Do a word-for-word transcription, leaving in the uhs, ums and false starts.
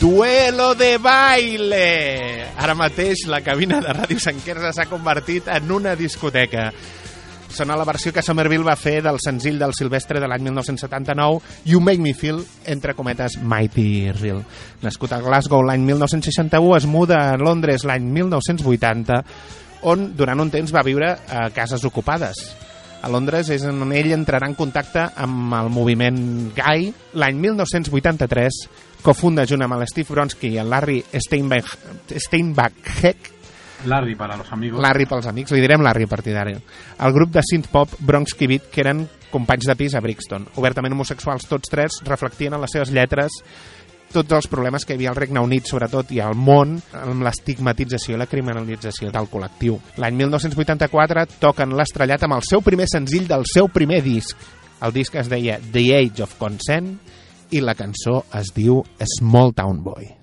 Duelo de baile! Ara mateix la cabina de Ràdio Sant Quirze s'ha convertit en una discoteca. Sona la versió que Somerville va fer del senzill del Silvestre de l'any mil nou-cents setanta-nou, You Make Me Feel, entre cometes, Mighty Real. Nascut a Glasgow l'any mil nou-cents seixanta-u, es muda a Londres l'any mil nou-cents vuitanta, on durant un temps va viure a cases ocupades. A Londres és on ell entrarà en contacte amb el moviment gai. L'any mil nou-cents vuitanta-tres cofunda junt amb el Steve Bronski i el Larry Steinbach, Steinbach Larry para los amigos. Larry pels amics, li direm Larry a partir d'ara. El grup de synth-pop Bronski Beat, que eren companys de pis a Brixton. Obertament homosexuals tots tres, reflectien en les seves lletres tots els problemes que hi havia al Regne Unit, sobretot, i al món, amb l'estigmatització i la criminalització del col·lectiu. L'any mil nou-cents vuitanta-quatre toquen l'estrellat amb el seu primer senzill del seu primer disc. El disc es deia The Age of Consent i la cançó es diu Small Town Boy.